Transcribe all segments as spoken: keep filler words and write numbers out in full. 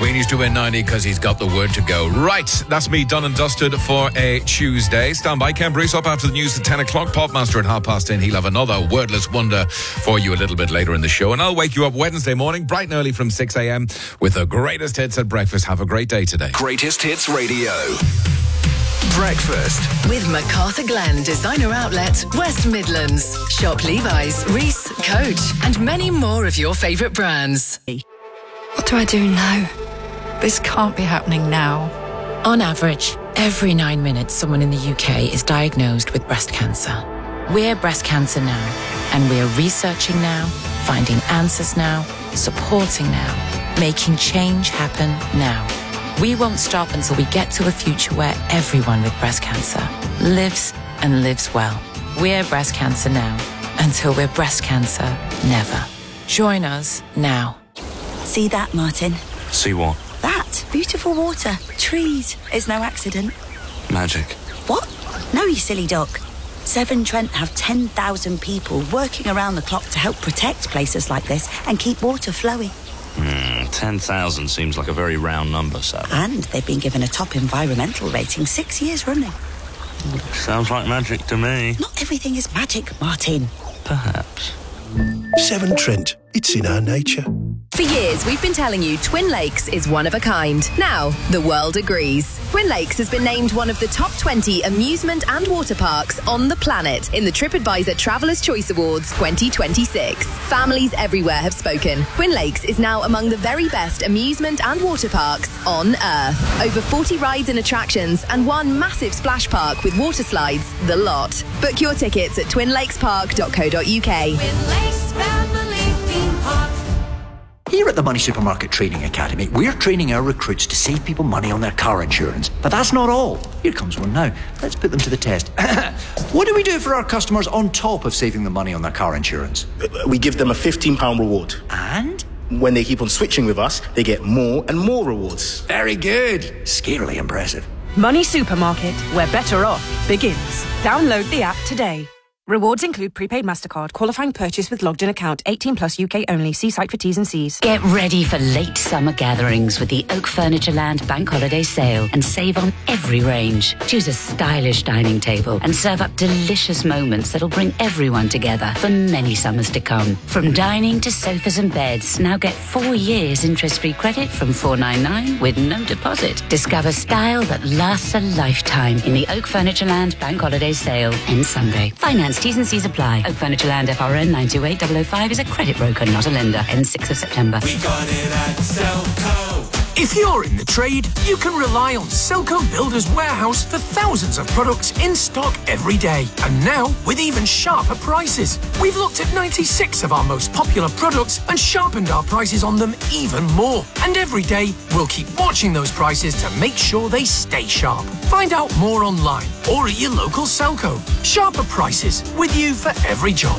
Sweeney's doing ninety because he's got the word to go. Right, that's me done and dusted for a Tuesday. Stand by, Ken Bruce up after the news at ten o'clock. Popmaster at half past ten. He'll have another wordless wonder for you a little bit later in the show. And I'll wake you up Wednesday morning, bright and early from six a.m. with the greatest hits at breakfast. Have a great day today. Greatest Hits Radio. Breakfast with MacArthur Glen Designer Outlet, West Midlands. Shop Levi's, Reese, Coach, and many more of your favourite brands. What do I do now? This can't be happening now. On average, every nine minutes, someone in the U K is diagnosed with breast cancer. We're Breast Cancer Now, and we're researching now, finding answers now, supporting now, making change happen now. We won't stop until we get to a future where everyone with breast cancer lives and lives well. We're Breast Cancer Now, until we're breast cancer never. Join us now. See that, Martin? See what? That. Beautiful water. Trees. It's no accident. Magic. What? No, you silly duck. Severn Trent have ten thousand people working around the clock to help protect places like this and keep water flowing. Hmm, ten thousand seems like a very round number, Sam. And they've been given a top environmental rating six years running. Sounds like magic to me. Not everything is magic, Martin. Perhaps. Severn Trent. It's in our nature. For years, we've been telling you Twin Lakes is one of a kind. Now, the world agrees. Twin Lakes has been named one of the top twenty amusement and water parks on the planet in the TripAdvisor Traveller's Choice Awards twenty twenty-six. Families everywhere have spoken. Twin Lakes is now among the very best amusement and water parks on Earth. Over forty rides and attractions and one massive splash park with water slides, the lot. Book your tickets at twin lakes park dot co dot uk. Twin Lakes Family Theme Park. Here at the Money Supermarket Training Academy, we're training our recruits to save people money on their car insurance. But that's not all. Here comes one now. Let's put them to the test. What do we do for our customers on top of saving them money on their car insurance? We give them a fifteen pounds reward. And? When they keep on switching with us, they get more and more rewards. Very good. Scarily impressive. Money Supermarket, where better off begins. Download the app today. Rewards include prepaid MasterCard, qualifying purchase with logged-in account, eighteen plus U K only. See site for T's and C's. Get ready for late summer gatherings with the Oak Furniture Land Bank Holiday Sale and save on every range. Choose a stylish dining table and serve up delicious moments that'll bring everyone together for many summers to come. From dining to sofas and beds, now get four years interest-free credit from four ninety-nine with no deposit. Discover style that lasts a lifetime in the Oak Furniture Land Bank Holiday Sale. Ends Sunday. Finance T's and C's apply. Oak Furniture Land F R N nine two eight double oh five is a credit broker, not a lender. Ends sixth of September. We got it at Selco. If you're in the trade, you can rely on Selco Builders Warehouse for thousands of products in stock every day. And now, with even sharper prices. We've looked at ninety-six of our most popular products and sharpened our prices on them even more. And every day, we'll keep watching those prices to make sure they stay sharp. Find out more online or at your local Selco. Sharper prices, with you for every job.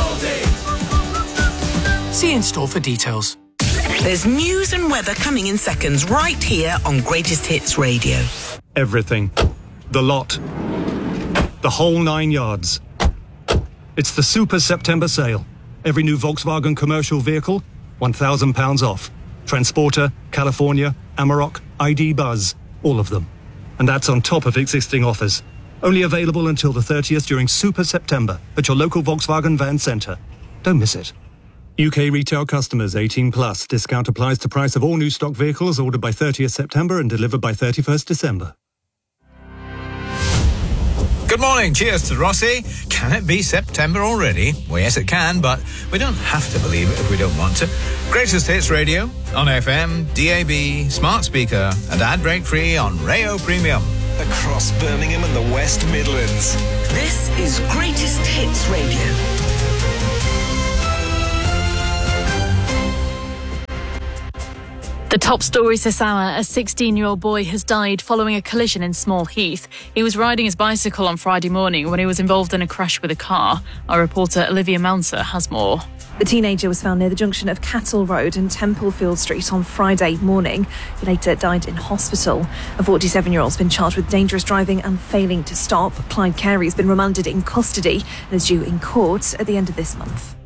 See in store for details. There's news and weather coming in seconds right here on Greatest Hits Radio. Everything. The lot. The whole nine yards. It's the Super September sale. Every new Volkswagen commercial vehicle, one thousand pounds off. Transporter, California, Amarok, I D Buzz, all of them. And that's on top of existing offers. Only available until the thirtieth during Super September at your local Volkswagen Van Centre. Don't miss it. U K retail customers eighteen plus. Discount applies to price of all new stock vehicles ordered by thirtieth September and delivered by thirty-first December. Good morning. Cheers to Rossi. Can it be September already? Well, yes, it can, but we don't have to believe it if we don't want to. Greatest Hits Radio on F M, D A B, smart speaker, and ad break free on Rayo Premium. Across Birmingham and the West Midlands. This is Greatest Hits Radio. The top stories this hour: a sixteen-year-old boy has died following a collision in Small Heath. He was riding his bicycle on Friday morning when he was involved in a crash with a car. Our reporter Olivia Mounser has more. The teenager was found near the junction of Cattle Road and Templefield Street on Friday morning. He later died in hospital. A forty-seven-year-old has been charged with dangerous driving and failing to stop. Clyde Carey has been remanded in custody and is due in court at the end of this month.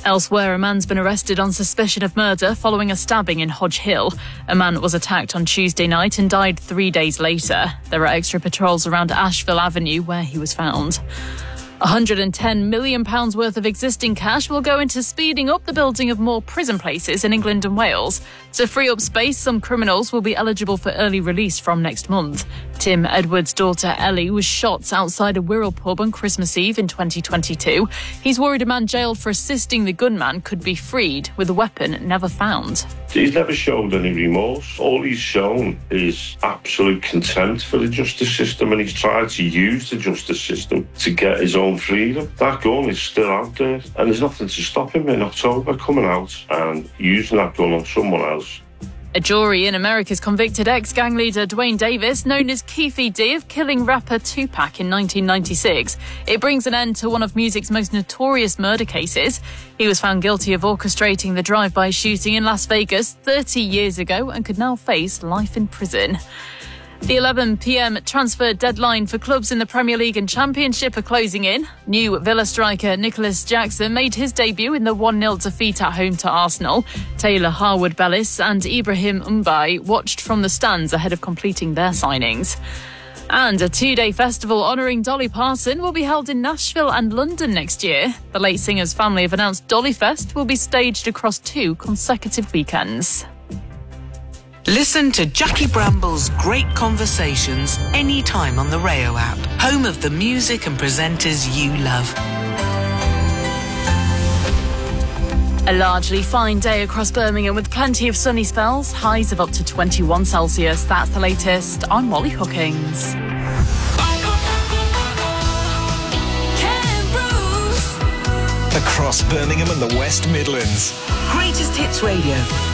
Elsewhere, a man's been arrested on suspicion of murder following a stabbing in Hodge Hill. A man was attacked on Tuesday night and died three days later. There are extra patrols around Ashville Avenue where he was found. one hundred ten million pounds worth of existing cash will go into speeding up the building of more prison places in England and Wales. To free up space, some criminals will be eligible for early release from next month. Tim Edwards' daughter Ellie was shot outside a Wirral pub on Christmas Eve in twenty twenty-two. He's worried a man jailed for assisting the gunman could be freed, with the weapon never found. He's never showed any remorse. All he's shown is absolute contempt for the justice system, and he's tried to use the justice system to get his own freedom. That gun is still out there, and there's nothing to stop him in October coming out and using that gun on someone else. A jury in America's convicted ex-gang leader Dwayne Davis, known as Keefy D, of killing rapper Tupac in nineteen ninety-six. It brings an end to one of music's most notorious murder cases. He was found guilty of orchestrating the drive-by shooting in Las Vegas thirty years ago and could now face life in prison. The eleven p.m. transfer deadline for clubs in the Premier League and Championship are closing in. New Villa striker Nicholas Jackson made his debut in the one nil defeat at home to Arsenal. Taylor Harwood-Bellis and Ibrahim Mbaye watched from the stands ahead of completing their signings. And a two-day festival honouring Dolly Parton will be held in Nashville and London next year. The late singer's family have announced Dolly Fest will be staged across two consecutive weekends. Listen to Jackie Bramble's great conversations anytime on the Rayo app, home of the music and presenters you love. A largely fine day across Birmingham with plenty of sunny spells, highs of up to twenty-one Celsius. That's the latest. I'm Molly Hookings. Across Birmingham and the West Midlands. Greatest Hits Radio.